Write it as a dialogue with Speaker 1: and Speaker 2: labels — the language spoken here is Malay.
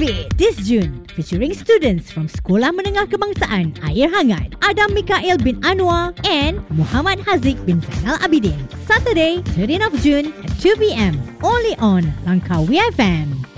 Speaker 1: Beat this June, featuring students from Sekolah Menengah Kebangsaan Air Hangat, Adam Mikael bin Anwar and Muhammad Haziq bin Zainal Abidin. Saturday, 13th of June at 2 p.m. only on Langkawi FM.